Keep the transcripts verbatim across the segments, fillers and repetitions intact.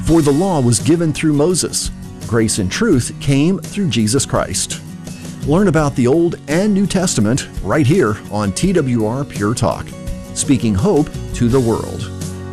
For the law was given through Moses. Grace and truth came through Jesus Christ. Learn about the Old and New Testament right here on T W R Pure Talk, speaking hope to the world.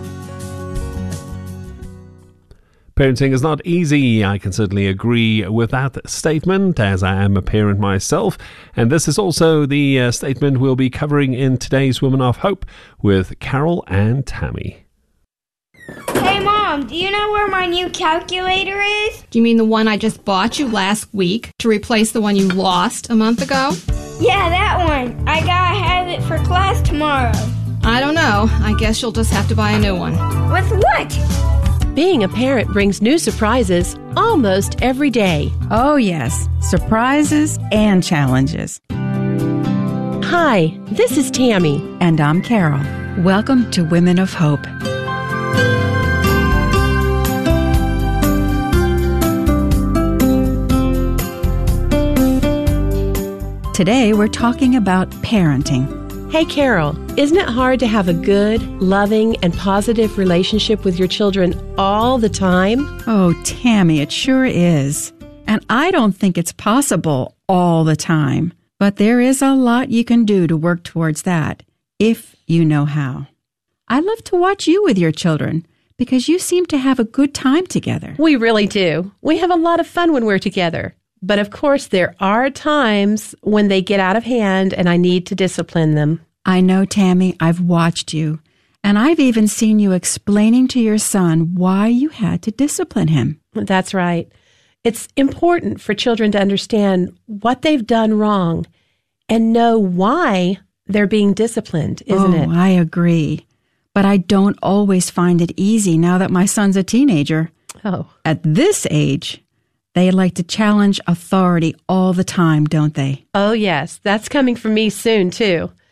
Parenting is not easy. I can certainly agree with that statement, as I am a parent myself. And this is also the uh, statement we'll be covering in today's Women of Hope with Carol and Tammy. Hey, Mom, do you know where my new calculator is? Do you mean the one I just bought you last week to replace the one you lost a month ago? Yeah, that one. I gotta have it for class tomorrow. I don't know. I guess you'll just have to buy a new one. With what? Being a parent brings new surprises almost every day. Oh, yes. Surprises and challenges. Hi, this is Tammy. And I'm Carol. Welcome to Women of Hope. Today, we're talking about parenting. Hey, Carol, isn't it hard to have a good, loving, and positive relationship with your children all the time? Oh, Tammy, it sure is. And I don't think it's possible all the time. But there is a lot you can do to work towards that, if you know how. I love to watch you with your children because you seem to have a good time together. We really do. We have a lot of fun when we're together. But of course, there are times when they get out of hand and I need to discipline them. I know, Tammy, I've watched you. And I've even seen you explaining to your son why you had to discipline him. That's right. It's important for children to understand what they've done wrong and know why they're being disciplined, isn't oh, it? I agree. But I don't always find it easy now that my son's a teenager. Oh. At this age, they like to challenge authority all the time, don't they? Oh, yes. That's coming from me soon, too.